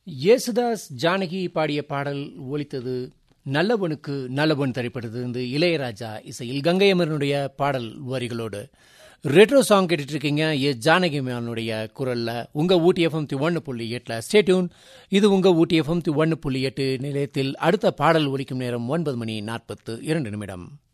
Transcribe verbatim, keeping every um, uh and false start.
இயேசுதாஸ் ஜானகி பாடிய பாடல் ஒலித்தது. நல்லவனுக்கு நல்லவன் திரைப்படத்திலிருந்து இளையராஜா இசையில் கங்கை அமரனுடைய பாடல் வரிகளோடு ரெட்ரோ சாங் கேட்டுட்டு இருக்கீங்க. ஏ ஜானகி அம்மனுடைய குரல்ல உங்க ஊட்டி எஃப்எம் ஒன்று புள்ளி எட்டுல ஸ்டேட்யூன். இது உங்க ஊட்டி எஃப்எம் ஒன்று புள்ளி எட்டு நிலையத்தில் அடுத்த பாடல் ஒலிக்கும் நேரம் ஒன்பது மணி நாற்பத்து இரண்டு நிமிடம்.